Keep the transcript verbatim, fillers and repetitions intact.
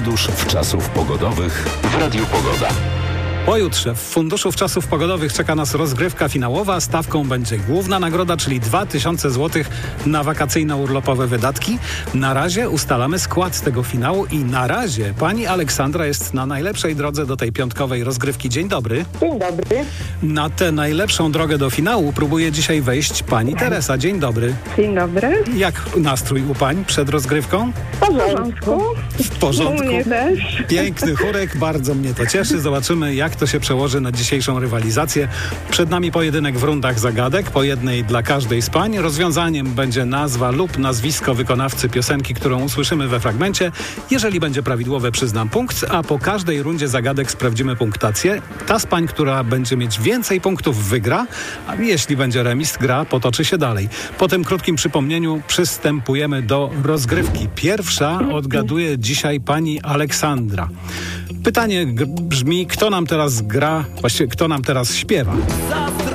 Fundusz Wczasów Pogodowych w Radiu Pogoda. Pojutrze w Funduszu Wczasów Pogodowych czeka nas rozgrywka finałowa. Stawką będzie główna nagroda, czyli dwa tysiące złotych na wakacyjno-urlopowe wydatki. Na razie ustalamy skład tego finału i na razie pani Aleksandra jest na najlepszej drodze do tej piątkowej rozgrywki. Dzień dobry. Dzień dobry. Na tę najlepszą drogę do finału próbuje dzisiaj wejść pani Teresa. Dzień dobry. Dzień dobry. Jak nastrój u pań przed rozgrywką? W porządku. W porządku. U mnie też. Piękny chórek, bardzo mnie to cieszy. Zobaczymy, jak to się przełoży na dzisiejszą rywalizację. Przed nami pojedynek w rundach zagadek, po jednej dla każdej z pań. Rozwiązaniem będzie nazwa lub nazwisko wykonawcy piosenki, którą usłyszymy we fragmencie. Jeżeli będzie prawidłowe, przyznam punkt, a po każdej rundzie zagadek sprawdzimy punktację. Ta z pań, która będzie mieć więcej punktów, wygra, a jeśli będzie remis, gra potoczy się dalej. Po tym krótkim przypomnieniu przystępujemy do rozgrywki. Pierwsza odgaduje dzisiaj pani Aleksandra. Pytanie g- brzmi, kto nam teraz gra, właściwie kto nam teraz śpiewa?